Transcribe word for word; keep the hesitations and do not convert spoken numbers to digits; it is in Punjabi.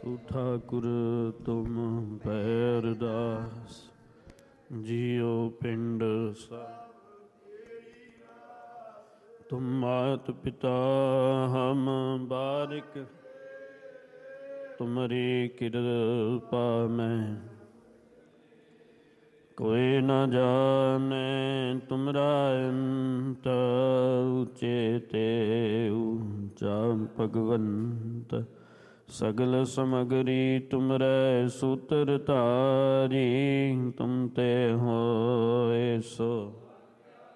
ਤੂੰ ਠਾਕੁਰ ਤੁਮ ਪੈਰਦਾਸ, ਜੀਉ ਪਿੰਡ ਸਾ ਤੁਮ ਮਾਤ ਪਿਤਾ ਹਮ ਬਾਰਿਕ, ਤੁਮਰੀ ਕਿਰਪਾ ਮੈਂ ਕੋਈ ਨਾ ਜਾਣੇ, ਤੁਮਰਾ ਅੰਤ ਉਚੇ ਤੇ ਊਚਾ ਭਗਵੰਤ। ਸਗਲ ਸਮਗਰੀ ਤੁਮਰੇ ਸੂਤਰ ਧਾਰੀ, ਤੁਮ ਤੇ ਹੋਏ ਸੋ